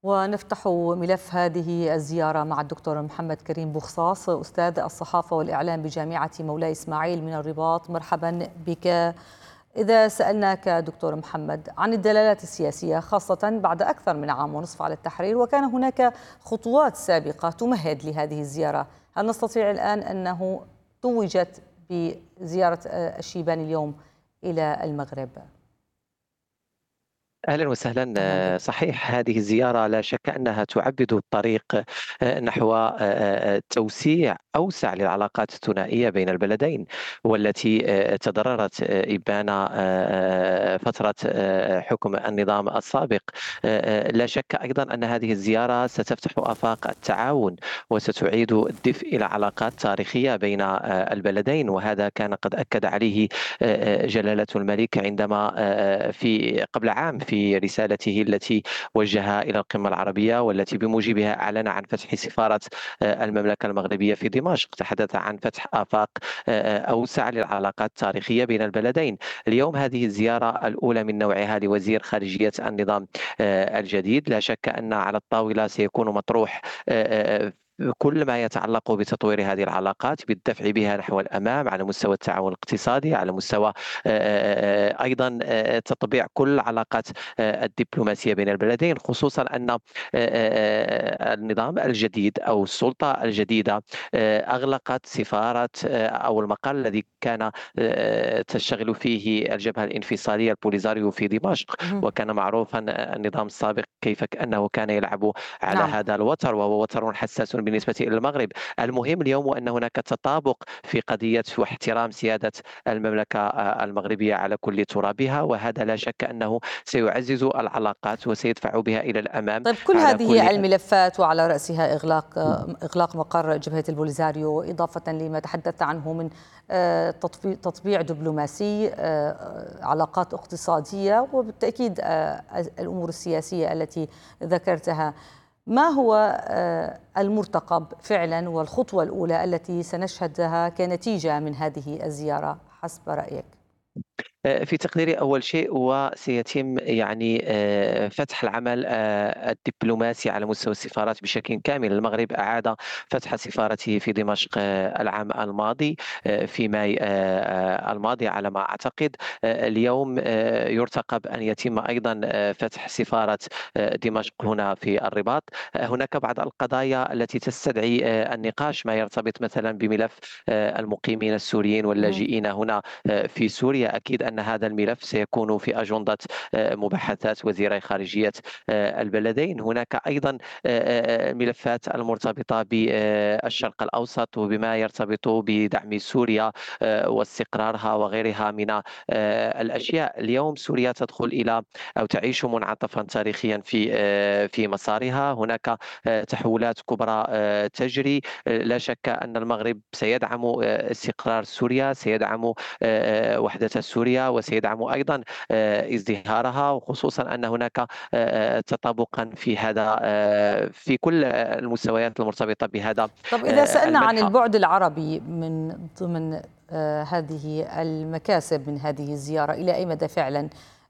ونفتح ملف هذه الزيارة مع الدكتور محمد كريم بوخصاص أستاذ الصحافة والإعلام بجامعة مولاي إسماعيل من الرباط. مرحبا بك. إذا سألناك دكتور محمد عن الدلالات السياسية خاصة بعد أكثر من عام ونصف على التحرير، وكان هناك خطوات سابقة تمهد لهذه الزيارة، هل نستطيع الآن أنه توجت بزيارة الشيباني اليوم إلى المغرب؟ أهلا وسهلا. أهلا بك. صحيح، هذه الزيارة لا شك أنها تعبد الطريق نحو توسيع أوسع للعلاقات الثنائية بين البلدين، والتي تضررت إبان فترة حكم النظام السابق. لا شك أيضا أن هذه الزيارة ستفتح آفاق التعاون وستعيد الدفء إلى علاقات تاريخية بين البلدين، وهذا كان قد أكد عليه جلالة الملك عندما في قبل عام في رسالته التي وجهها إلى القمة العربية، والتي بموجبها أعلن عن فتح سفارة المملكة المغربية في دمشق. تحدث عن فتح آفاق أوسع للعلاقات التاريخية بين البلدين. اليوم هذه الزيارة الأولى من نوعها لوزير خارجية النظام الجديد. لا شك أن على الطاولة سيكون مطروح كل ما يتعلق بتطوير هذه العلاقات، بالدفع بها نحو الأمام على مستوى التعاون الاقتصادي، على مستوى أيضا تطبيع كل العلاقات الدبلوماسية بين البلدين، خصوصا أن النظام الجديد أو السلطة الجديدة أغلقت سفارة أو المقر الذي كان تشتغل فيه الجبهة الانفصالية البوليزاريو في دمشق. وكان معروفا النظام السابق كيف أنه كان يلعب على نعم. هذا الوتر، وهو وتر حساس بالنسبة إلى المغرب. المهم اليوم أن هناك تطابق في قضية واحترام سيادة المملكة المغربية على كل ترابها، وهذا لا شك أنه سيعزز العلاقات وسيدفع بها إلى الأمام طيب، كل على كل. هذه الملفات وعلى رأسها إغلاق مقر جبهة البوليزاريو، إضافة لما تحدثت عنه من تطبيع دبلوماسي، علاقات اقتصادية، وبالتأكيد الأمور السياسية التي ذكرتها، ما هو المرتقب فعلا والخطوة الأولى التي سنشهدها كنتيجة من هذه الزيارة حسب رأيك؟ في تقديري أول شيء هو سيتم فتح العمل الدبلوماسي على مستوى السفارات بشكل كامل. المغرب أعاد فتح سفارته في دمشق العام الماضي، في ماي الماضي على ما أعتقد. اليوم يرتقب أن يتم أيضا فتح سفارة دمشق هنا في الرباط. هناك بعض القضايا التي تستدعي النقاش، ما يرتبط مثلا بملف المقيمين السوريين واللاجئين هنا في سوريا. أكيد أن هذا الملف سيكون في أجندة مباحثات وزيري خارجية البلدين. هناك أيضا الملفات المرتبطة بالشرق الأوسط وبما يرتبط بدعم سوريا واستقرارها وغيرها من الأشياء. اليوم سوريا تدخل إلى أو تعيش منعطفا تاريخيا في مسارها. هناك تحولات كبرى تجري. لا شك أن المغرب سيدعم استقرار سوريا، سيدعم وحدة سوريا، وسيدعم أيضا ازدهارها، وخصوصا أن هناك تطابقا في هذا في كل المستويات المرتبطة بهذا طب إذا سألنا عن المنحى. البعد العربي من ضمن هذه المكاسب من هذه الزيارة، إلى أي مدى فعلا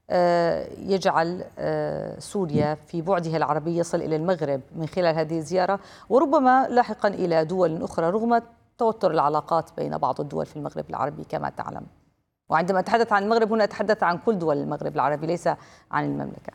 يجعل سوريا في بعدها العربي يصل إلى المغرب من خلال هذه الزيارة، وربما لاحقا إلى دول أخرى، رغم توتر العلاقات بين بعض الدول في المغرب العربي كما تعلم؟ وعندما أتحدث عن المغرب هنا أتحدث عن كل دول المغرب العربي، ليس عن المملكة.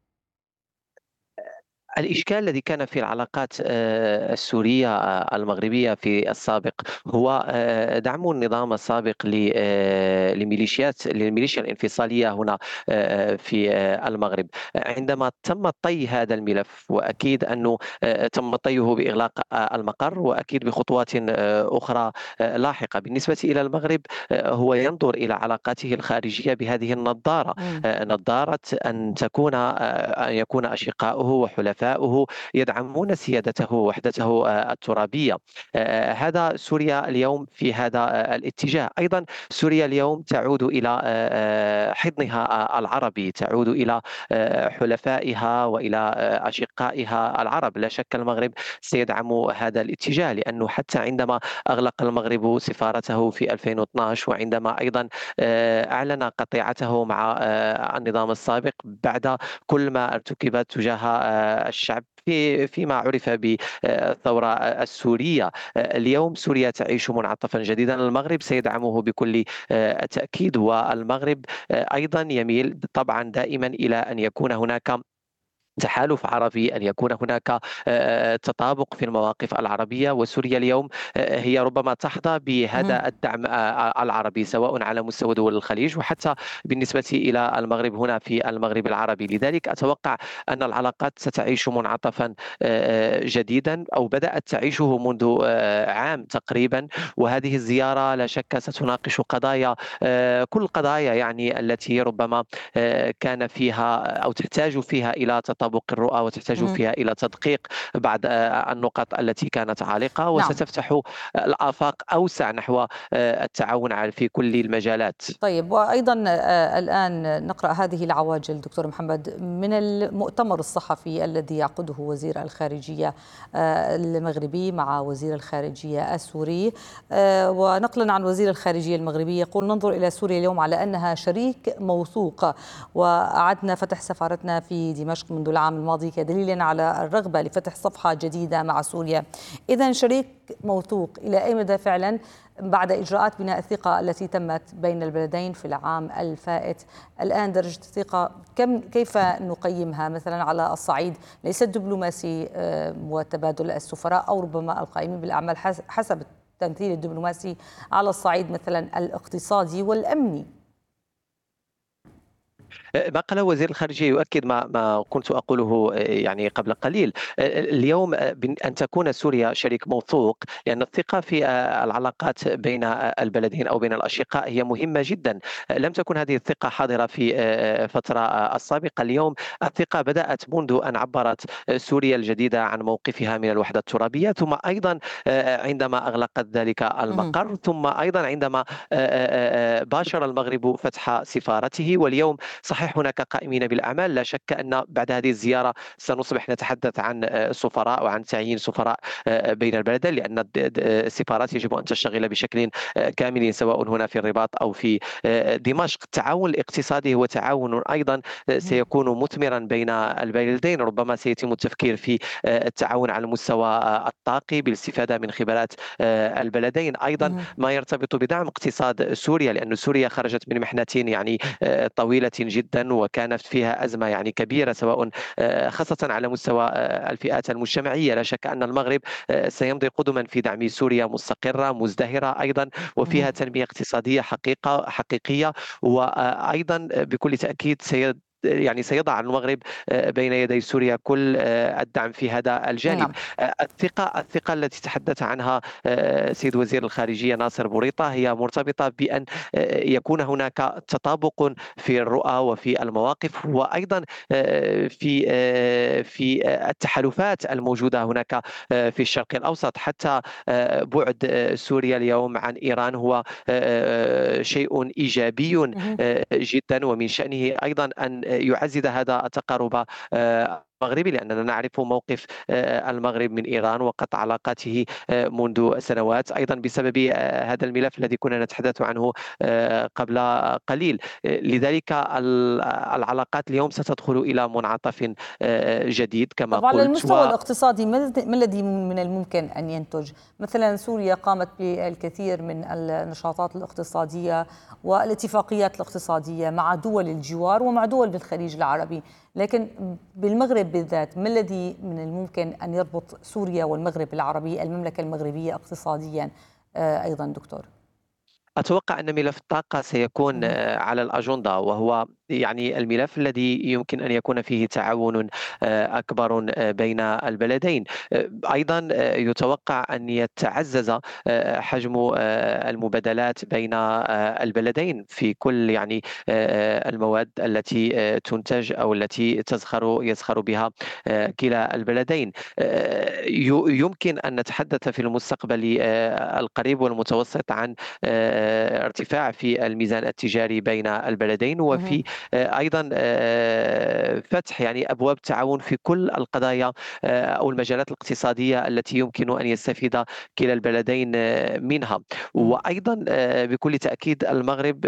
الإشكال الذي كان في العلاقات السورية المغربية في السابق هو دعم النظام السابق للميليشيا الانفصالية هنا في المغرب. عندما تم طي هذا الملف، وأكيد أنه تم طيه بإغلاق المقر، وأكيد بخطوات أخرى لاحقة. بالنسبة إلى المغرب هو ينظر إلى علاقاته الخارجية بهذه النظارة، نظارة أن يكون أشقاؤه وحلفاؤه يدعمون سيادته ووحدته الترابية. هذا سوريا اليوم في هذا الاتجاه. أيضا سوريا اليوم تعود إلى حضنها العربي، تعود إلى حلفائها وإلى أشقائها العرب. لا شك المغرب سيدعم هذا الاتجاه، لأنه حتى عندما أغلق المغرب سفارته في 2012، وعندما أيضا أعلن قطيعته مع النظام السابق بعد كل ما ارتكبت تجاه الشعب فيما عرف بالثورة السورية. اليوم سوريا تعيش منعطفا جديدا، المغرب سيدعمه بكل تأكيد، والمغرب أيضا يميل طبعا دائما إلى أن يكون هناك تحالف عربي، أن يكون هناك تطابق في المواقف العربية. وسوريا اليوم هي ربما تحظى مهم. بهذا الدعم العربي، سواء على مستوى دول الخليج وحتى بالنسبة إلى المغرب هنا في المغرب العربي. لذلك أتوقع أن العلاقات ستعيش منعطفا جديدا، أو بدأت تعيشه منذ عام تقريبا. وهذه الزيارة لا شك ستناقش قضايا، كل القضايا يعني التي ربما كان فيها أو تحتاج فيها إلى تطابق الرؤى، وتحتاج مهم. فيها إلى تدقيق بعض النقط التي كانت عالقة، نعم. وستفتح الآفاق أوسع نحو التعاون في كل المجالات. طيب، وأيضا الآن نقرأ هذه العواجل دكتور محمد من المؤتمر الصحفي الذي يعقده وزير الخارجية المغربي مع وزير الخارجية السوري. ونقلا عن وزير الخارجية المغربي يقول: ننظر إلى سوريا اليوم على أنها شريك موثوق، وأعدنا فتح سفارتنا في دمشق منذ العام الماضي كدليل على الرغبة لفتح صفحة جديدة مع سوريا. إذن شريك موثوق إلى أي مدى فعلا بعد إجراءات بناء الثقة التي تمت بين البلدين في العام الفائت؟ الآن درجة الثقة كيف نقيمها مثلا على الصعيد ليس الدبلوماسي وتبادل السفراء أو ربما القائمين بالأعمال حسب التمثيل الدبلوماسي، على الصعيد مثلا الاقتصادي والأمني؟ ما قاله وزير الخارجية يؤكد ما كنت أقوله يعني قبل قليل. اليوم أن تكون سوريا شريك موثوق، لأن الثقة في العلاقات بين البلدين أو بين الأشقاء هي مهمة جدا. لم تكن هذه الثقة حاضرة في فترة السابقة. اليوم الثقة بدأت منذ أن عبرت سوريا الجديدة عن موقفها من الوحدة الترابية، ثم أيضا عندما أغلقت ذلك المقر، ثم أيضا عندما باشر المغرب فتح سفارته. واليوم صحيح هناك قائمين بالأعمال، لا شك أن بعد هذه الزيارة سنصبح نتحدث عن سفراء وعن تعيين سفراء بين البلدين، لأن السفارات يجب أن تشتغل بشكل كامل سواء هنا في الرباط أو في دمشق. التعاون الاقتصادي هو تعاون أيضا سيكون مثمرا بين البلدين. ربما سيتم التفكير في التعاون على المستوى الطاقي بالاستفادة من خبرات البلدين، أيضا ما يرتبط بدعم اقتصاد سوريا، لأن سوريا خرجت من محنة يعني طويلة جدا، وكانت فيها أزمة يعني كبيرة، سواء خاصة على مستوى الفئات المجتمعية. لا شك أن المغرب سيمضي قدما في دعم سوريا مستقرة مزدهرة أيضا، وفيها تنمية اقتصادية حقيقية. وأيضا بكل تأكيد يعني سيضع المغرب بين يدي سوريا كل الدعم في هذا الجانب. نعم. الثقة التي تحدث عنها سيد وزير الخارجية ناصر بوريطة هي مرتبطة بأن يكون هناك تطابق في الرؤى وفي المواقف، وأيضا في التحالفات الموجودة هناك في الشرق الأوسط. حتى بعد سوريا اليوم عن إيران هو شيء إيجابي جدا، ومن شأنه أيضا أن يعزز هذا التقارب المغربي، لأننا نعرف موقف المغرب من إيران وقطع علاقاته منذ سنوات، أيضا بسبب هذا الملف الذي كنا نتحدث عنه قبل قليل. لذلك العلاقات اليوم ستدخل إلى منعطف جديد كما طب على قلت. المستوى الاقتصادي ما الذي من الممكن أن ينتج؟ مثلا سوريا قامت بالكثير من النشاطات الاقتصادية والاتفاقيات الاقتصادية مع دول الجوار ومع دول بالخليج العربي، لكن بالمغرب بالذات ما الذي من الممكن أن يربط سوريا والمغرب العربي، المملكة المغربية اقتصاديا أيضا دكتور؟ أتوقع أن ملف الطاقة سيكون على الأجندة، وهو يعني الملف الذي يمكن أن يكون فيه تعاون أكبر بين البلدين. أيضا يتوقع أن يتعزز حجم المبادلات بين البلدين في كل يعني المواد التي تنتج أو التي يزخر بها كلا البلدين. يمكن أن نتحدث في المستقبل القريب والمتوسط عن ارتفاع في الميزان التجاري بين البلدين، وفي أيضا فتح يعني أبواب التعاون في كل القضايا أو المجالات الاقتصادية التي يمكن أن يستفيد كلا البلدين منها. مم. وأيضا بكل تأكيد المغرب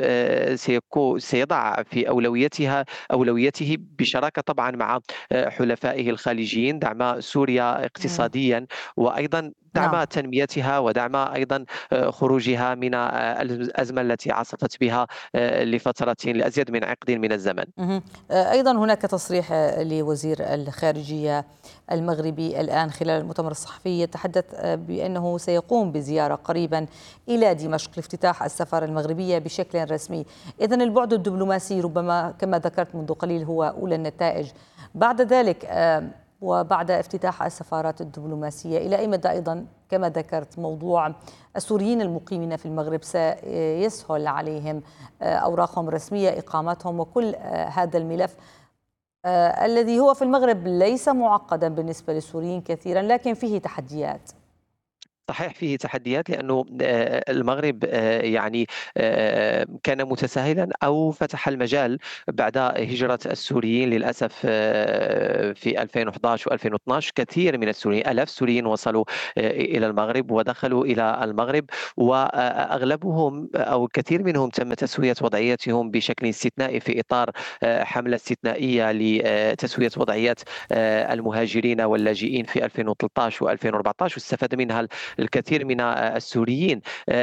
سيضع في أولويته بشراكة طبعا مع حلفائه الخليجيين دعم سوريا مم. اقتصاديا، وأيضا نعم. دعم تنميتها ودعم أيضا خروجها من الأزمة التي عصفت بها لأزيد من عقد من الزمن. مهم. أيضا هناك تصريح لوزير الخارجية المغربي الآن خلال المؤتمر الصحفي يتحدث بأنه سيقوم بزيارة قريبا إلى دمشق لافتتاح السفارة المغربية بشكل رسمي. إذن البعد الدبلوماسي ربما كما ذكرت منذ قليل هو أولى النتائج. بعد ذلك وبعد افتتاح السفارات الدبلوماسية إلى أي مدى أيضا كما ذكرت موضوع السوريين المقيمين في المغرب سيسهل عليهم أوراقهم الرسمية إقامتهم وكل هذا الملف الذي هو في المغرب ليس معقدا بالنسبة للسوريين كثيرا لكن فيه تحديات. صحيح فيه تحديات لأنه المغرب يعني كان متساهلا أو فتح المجال بعد هجرة السوريين للأسف في 2011 و2012. كثير من السوريين آلاف السوريين وصلوا إلى المغرب ودخلوا إلى المغرب، وأغلبهم أو الكثير منهم تم تسوية وضعيتهم بشكل استثنائي في إطار حملة استثنائية لتسوية وضعيات المهاجرين واللاجئين في 2013 و2014، واستفاد منها الكثير من السوريين.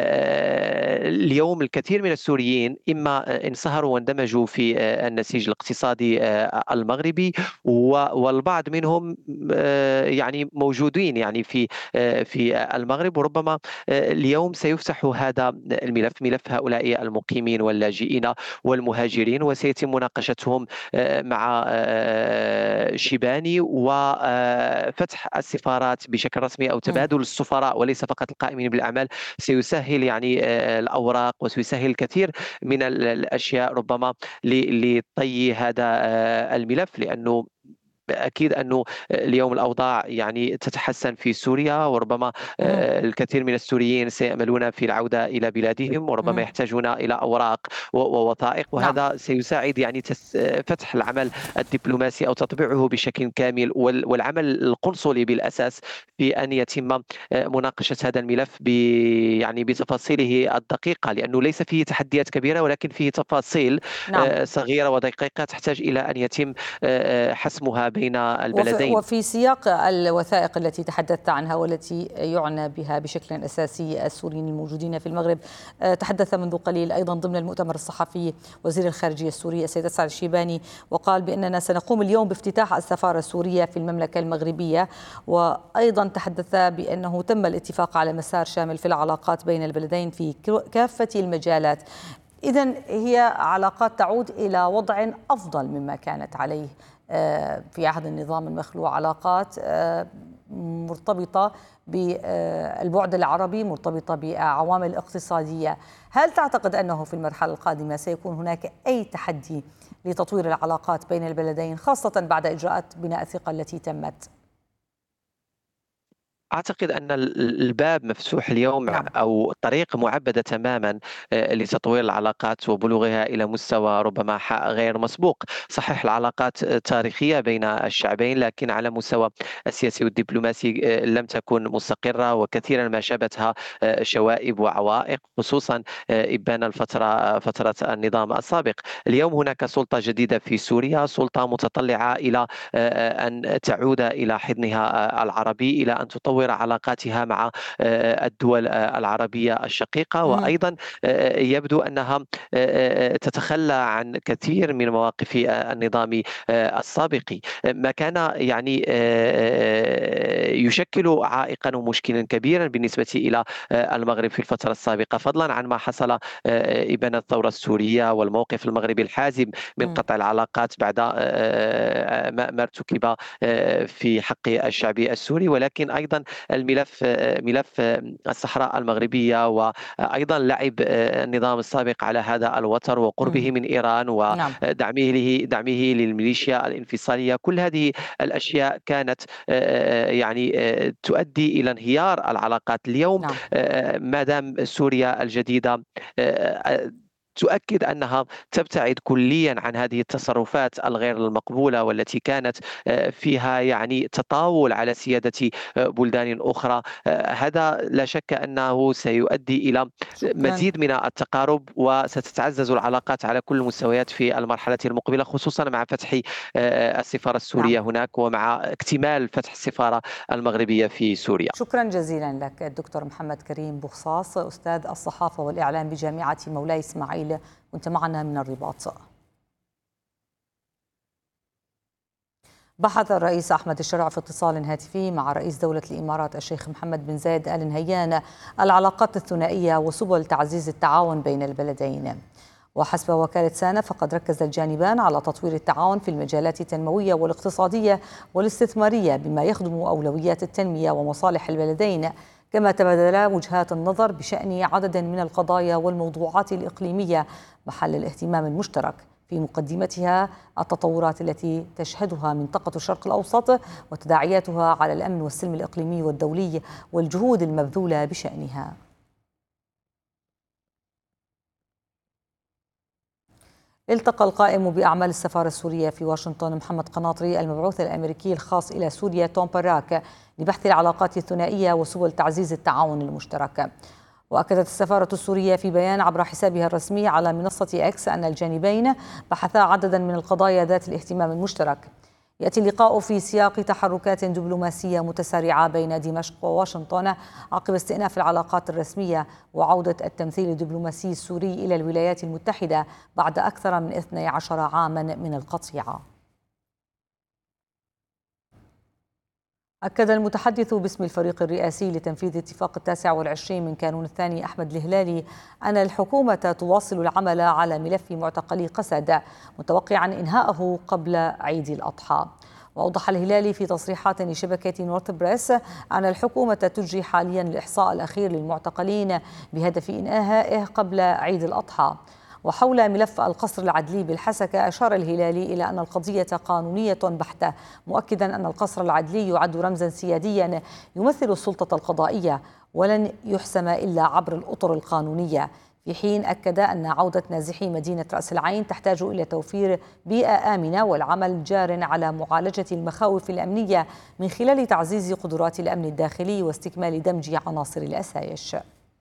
اليوم الكثير من السوريين إما انصهروا واندمجوا في النسيج الاقتصادي المغربي، والبعض منهم يعني موجودين يعني في المغرب، وربما اليوم سيفتح هذا الملف، ملف هؤلاء المقيمين واللاجئين والمهاجرين، وسيتم مناقشتهم مع شيباني، وفتح السفارات بشكل رسمي أو تبادل السفراء وليس فقط القائمين بالأعمال سيسهل يعني الأوراق وسيسهل الكثير من الأشياء ربما لطي هذا الملف، لأنه أكيد أنه اليوم الأوضاع يعني تتحسن في سوريا، وربما مهم. الكثير من السوريين سيأملون في العودة إلى بلادهم، وربما مهم. يحتاجون إلى أوراق ووثائق، نعم. وهذا سيساعد يعني فتح العمل الدبلوماسي أو تطبيعه بشكل كامل، والعمل القنصلي بالأساس في أن يتم مناقشة هذا الملف يعني بتفاصيله الدقيقة، لأنه ليس فيه تحديات كبيرة ولكن فيه تفاصيل نعم. صغيرة ودقيقة تحتاج إلى أن يتم حسمها بين البلدين. وفي سياق الوثائق التي تحدثت عنها والتي يعنى بها بشكل أساسي السوريين الموجودين في المغرب، تحدث منذ قليل أيضا ضمن المؤتمر الصحفي وزير الخارجية السوري السيد أسعد الشيباني، وقال بأننا سنقوم اليوم بافتتاح السفارة السورية في المملكة المغربية، وأيضا تحدث بأنه تم الاتفاق على مسار شامل في العلاقات بين البلدين في كافة المجالات. إذن هي علاقات تعود إلى وضع أفضل مما كانت عليه في عهد النظام المخلوع، علاقات مرتبطة بالبعد العربي، مرتبطة بعوامل اقتصادية. هل تعتقد أنه في المرحلة القادمة سيكون هناك أي تحدي لتطوير العلاقات بين البلدين خاصة بعد إجراءات بناء الثقة التي تمت؟ أعتقد أن الباب مفتوح اليوم، نعم. أو الطريق معبدة تماما لتطوير العلاقات وبلوغها إلى مستوى ربما غير مسبوق. صحيح العلاقات تاريخية بين الشعبين، لكن على مستوى السياسي والدبلوماسي لم تكن مستقرة، وكثيرا ما شابتها شوائب وعوائق، خصوصا إبان فترة النظام السابق. اليوم هناك سلطة جديدة في سوريا، سلطة متطلعة إلى أن تعود إلى حضنها العربي، إلى أن تطور علاقاتها مع الدول العربية الشقيقة، مهم. وأيضا يبدو أنها تتخلى عن كثير من مواقف النظام السابق، ما كان يعني يشكل عائقا ومشكلا كبيرا بالنسبة إلى المغرب في الفترة السابقة، فضلا عن ما حصل إبان الثورة السورية والموقف المغربي الحازم من مم. قطع العلاقات بعد ما ارتكب في حق الشعب السوري. ولكن أيضا ملف الصحراء المغربية، وأيضا لعب النظام السابق على هذا الوتر وقربه مم. من إيران نعم. ودعمه للميليشيا الانفصالية، كل هذه الأشياء كانت يعني تؤدي إلى انهيار العلاقات. اليوم نعم. ما دام سوريا الجديدة تؤكد أنها تبتعد كليا عن هذه التصرفات الغير المقبولة والتي كانت فيها يعني تطاول على سيادة بلدان أخرى. هذا لا شك أنه سيؤدي إلى شكرا. مزيد من التقارب، وستتعزز العلاقات على كل المستويات في المرحلة المقبلة، خصوصا مع فتح السفارة نعم. السورية هناك، ومع اكتمال فتح السفارة المغربية في سوريا. شكرا جزيلا لك الدكتور محمد كريم بوخصاص، أستاذ الصحافة والإعلام بجامعة مولاي إسماعيل، كنت معنا من الرباط. بحث الرئيس أحمد الشرع في اتصال هاتفي مع رئيس دولة الإمارات الشيخ محمد بن زايد آل نهيان العلاقات الثنائية وسبل تعزيز التعاون بين البلدين. وحسب وكالة سانا فقد ركز الجانبان على تطوير التعاون في المجالات التنموية والاقتصادية والاستثمارية بما يخدم أولويات التنمية ومصالح البلدين، كما تبادلا وجهات النظر بشأن عدد من القضايا والموضوعات الإقليمية محل الاهتمام المشترك، في مقدمتها التطورات التي تشهدها منطقة الشرق الأوسط وتداعياتها على الأمن والسلم الإقليمي والدولي والجهود المبذولة بشأنها. التقى القائم بأعمال السفارة السورية في واشنطن محمد قناطري المبعوث الأمريكي الخاص إلى سوريا توم باراك لبحث العلاقات الثنائية وسبل تعزيز التعاون المشترك. وأكدت السفارة السورية في بيان عبر حسابها الرسمي على منصة إكس أن الجانبين بحثا عددا من القضايا ذات الاهتمام المشترك. يأتي اللقاء في سياق تحركات دبلوماسية متسارعة بين دمشق وواشنطن عقب استئناف العلاقات الرسمية وعودة التمثيل الدبلوماسي السوري إلى الولايات المتحدة بعد أكثر من 12 عاما من القطيعة. أكد المتحدث باسم الفريق الرئاسي لتنفيذ اتفاق 29 من كانون الثاني أحمد الهلالي أن الحكومة تواصل العمل على ملف معتقلي قسد متوقعا إنهاءه قبل عيد الأضحى. وأوضح الهلالي في تصريحات لشبكة نورث بريس أن الحكومة تجري حاليا الإحصاء الأخير للمعتقلين بهدف إنهائه قبل عيد الأضحى. وحول ملف القصر العدلي بالحسكة أشار الهلالي إلى أن القضية قانونية بحتة، مؤكدا أن القصر العدلي يعد رمزا سياديا يمثل السلطة القضائية ولن يحسم إلا عبر الأطر القانونية، في حين أكد أن عودة نازحي مدينة رأس العين تحتاج إلى توفير بيئة آمنة والعمل جار على معالجة المخاوف الأمنية من خلال تعزيز قدرات الأمن الداخلي واستكمال دمج عناصر الأسايش.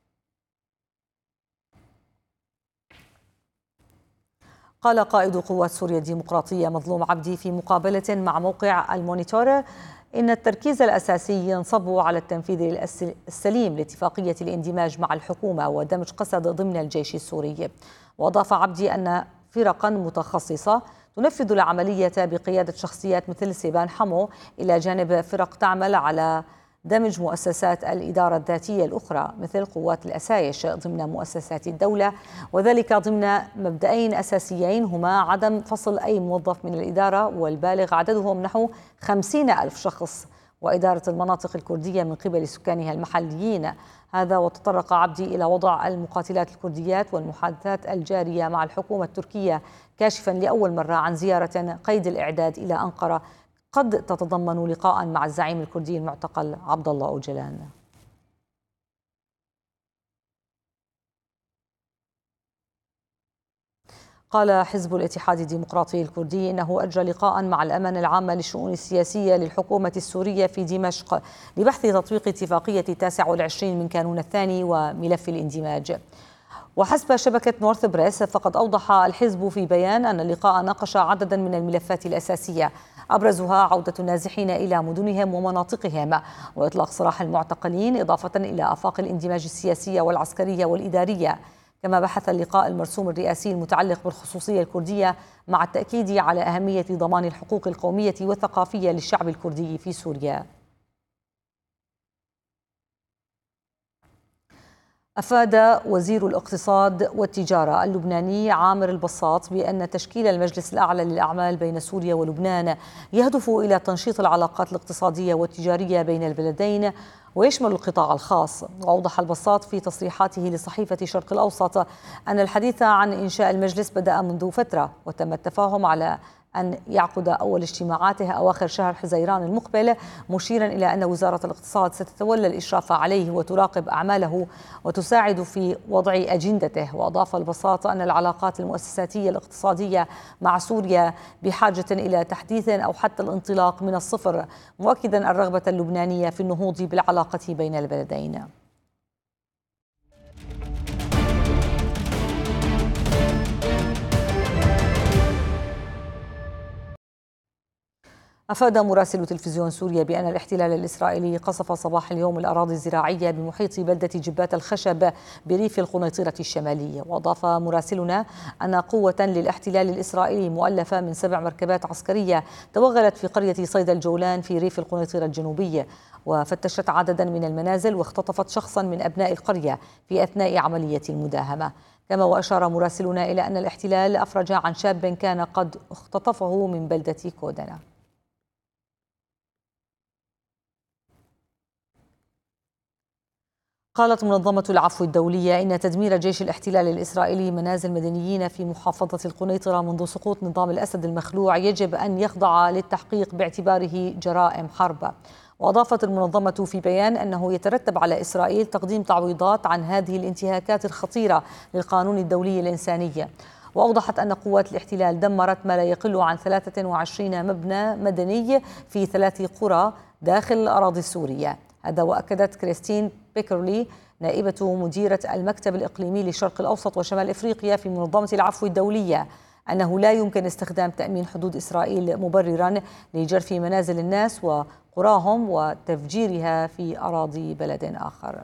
قال قائد قوات سوريا الديمقراطية مظلوم عبدي في مقابلة مع موقع المونيتور إن التركيز الأساسي ينصب على التنفيذ السليم لاتفاقية الاندماج مع الحكومة ودمج قسد ضمن الجيش السوري. وأضاف عبدي أن فرقا متخصصة تنفذ العملية بقيادة شخصيات مثل سيبان حمو إلى جانب فرق تعمل على دمج مؤسسات الإدارة الذاتية الأخرى مثل قوات الأسايش ضمن مؤسسات الدولة، وذلك ضمن مبدأين أساسيين هما عدم فصل أي موظف من الإدارة والبالغ عددهم نحو 50,000 شخص، وإدارة المناطق الكردية من قبل سكانها المحليين. هذا وتطرق عبدي إلى وضع المقاتلات الكرديات والمحادثات الجارية مع الحكومة التركية، كاشفا لأول مرة عن زيارة قيد الإعداد إلى أنقرة قد تتضمن لقاء مع الزعيم الكردي المعتقل عبد الله أوجلان. قال حزب الاتحاد الديمقراطي الكردي إنه أجرى لقاء مع الأمانة العامة للشؤون السياسية للحكومة السورية في دمشق لبحث تطبيق اتفاقية 29 من كانون الثاني وملف الاندماج. وحسب شبكة نورث بريس فقد أوضح الحزب في بيان أن اللقاء ناقش عددا من الملفات الأساسية، أبرزها عودة النازحين إلى مدنهم ومناطقهم وإطلاق سراح المعتقلين، إضافة إلى آفاق الاندماج السياسية والعسكرية والإدارية. كما بحث اللقاء المرسوم الرئاسي المتعلق بالخصوصية الكردية مع التأكيد على أهمية ضمان الحقوق القومية والثقافية للشعب الكردي في سوريا. أفاد وزير الاقتصاد والتجارة اللبناني عامر البساط بأن تشكيل المجلس الأعلى للأعمال بين سوريا ولبنان يهدف إلى تنشيط العلاقات الاقتصادية والتجارية بين البلدين ويشمل القطاع الخاص. وأوضح البساط في تصريحاته لصحيفة شرق الأوسط أن الحديث عن إنشاء المجلس بدأ منذ فترة وتم التفاهم على أن يعقد أول اجتماعاتها أواخر شهر حزيران المقبل، مشيرا إلى أن وزارة الاقتصاد ستتولى الإشراف عليه وتراقب أعماله وتساعد في وضع أجندته. وأضاف البساطة أن العلاقات المؤسساتية الاقتصادية مع سوريا بحاجة إلى تحديث أو حتى الانطلاق من الصفر، مؤكدا الرغبة اللبنانية في النهوض بالعلاقة بين البلدين. أفاد مراسل تلفزيون سوريا بأن الاحتلال الإسرائيلي قصف صباح اليوم الأراضي الزراعية بمحيط بلدة جبات الخشب بريف القنيطرة الشمالية. وأضاف مراسلنا أن قوة للاحتلال الإسرائيلي مؤلفة من 7 مركبات عسكرية توغلت في قرية صيدا الجولان في ريف القنيطرة الجنوبية، وفتشت عددا من المنازل واختطفت شخصا من أبناء القرية في أثناء عملية المداهمة. كما وأشار مراسلنا إلى أن الاحتلال أفرج عن شاب كان قد اختطفه من بلدة كودنا. قالت منظمة العفو الدولية إن تدمير جيش الاحتلال الإسرائيلي منازل مدنيين في محافظة القنيطرة منذ سقوط نظام الأسد المخلوع يجب أن يخضع للتحقيق باعتباره جرائم حرب. وأضافت المنظمة في بيان أنه يترتب على إسرائيل تقديم تعويضات عن هذه الانتهاكات الخطيرة للقانون الدولي الإنساني. وأوضحت أن قوات الاحتلال دمرت ما لا يقل عن 23 مبنى مدني في 3 قرى داخل الأراضي السورية. هذا وأكدت كريستين بيكرلي نائبة مديرة المكتب الإقليمي للشرق الأوسط وشمال إفريقيا في منظمة العفو الدولية أنه لا يمكن استخدام تأمين حدود إسرائيل مبررا لجرف منازل الناس وقراهم وتفجيرها في أراضي بلد آخر.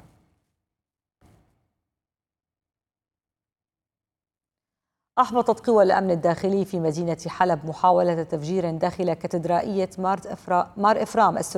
أحبطت قوى الأمن الداخلي في مدينة حلب محاولة تفجير داخل كاتدرائية مار إفرام